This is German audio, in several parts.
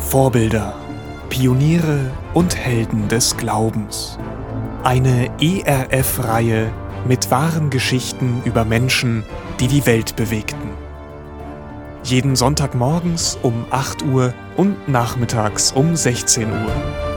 Vorbilder, Pioniere und Helden des Glaubens. Eine ERF-Reihe mit wahren Geschichten über Menschen, die die Welt bewegten. Jeden Sonntagmorgens um 8 Uhr und nachmittags um 16 Uhr.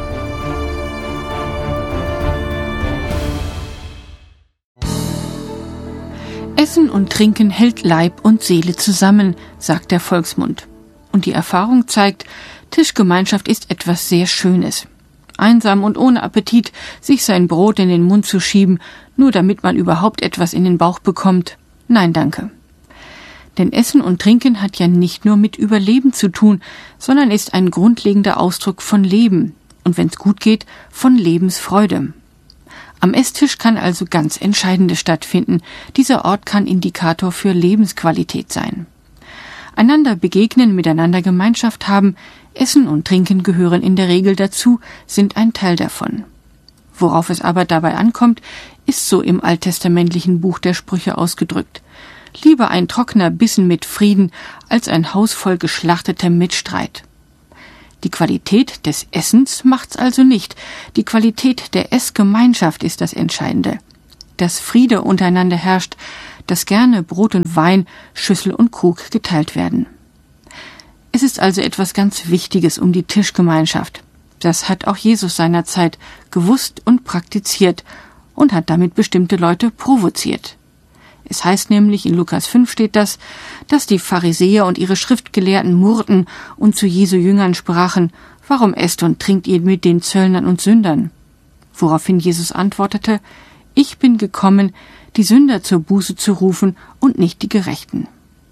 Essen und Trinken hält Leib und Seele zusammen, sagt der Volksmund. Und die Erfahrung zeigt, Tischgemeinschaft ist etwas sehr Schönes. Einsam und ohne Appetit, sich sein Brot in den Mund zu schieben, nur damit man überhaupt etwas in den Bauch bekommt. Nein, danke. Denn Essen und Trinken hat ja nicht nur mit Überleben zu tun, sondern ist ein grundlegender Ausdruck von Leben und, wenn's gut geht, von Lebensfreude. Am Esstisch kann also ganz Entscheidendes stattfinden. Dieser Ort kann Indikator für Lebensqualität sein. Einander begegnen, miteinander Gemeinschaft haben, Essen und Trinken gehören in der Regel dazu, sind ein Teil davon. Worauf es aber dabei ankommt, ist so im alttestamentlichen Buch der Sprüche ausgedrückt. Lieber ein trockener Bissen mit Frieden, als ein Haus voll Geschlachtetem mit Streit. Die Qualität des Essens macht's also nicht. Die Qualität der Essgemeinschaft ist das Entscheidende. Dass Friede untereinander herrscht, dass gerne Brot und Wein, Schüssel und Krug geteilt werden. Es ist also etwas ganz Wichtiges um die Tischgemeinschaft. Das hat auch Jesus seinerzeit gewusst und praktiziert und hat damit bestimmte Leute provoziert. Es heißt nämlich, in Lukas 5 steht das, dass die Pharisäer und ihre Schriftgelehrten murrten und zu Jesu Jüngern sprachen, warum esst und trinkt ihr mit den Zöllnern und Sündern? Woraufhin Jesus antwortete, ich bin gekommen, die Sünder zur Buße zu rufen und nicht die Gerechten.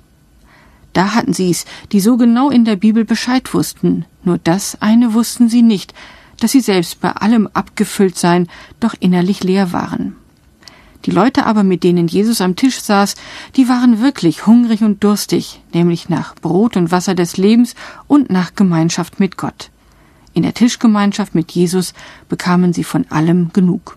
Da hatten sie's, die so genau in der Bibel Bescheid wussten, nur das eine wussten sie nicht, dass sie selbst bei allem abgefüllt seien, doch innerlich leer waren. Die Leute aber, mit denen Jesus am Tisch saß, die waren wirklich hungrig und durstig, nämlich nach Brot und Wasser des Lebens und nach Gemeinschaft mit Gott. In der Tischgemeinschaft mit Jesus bekamen sie von allem genug.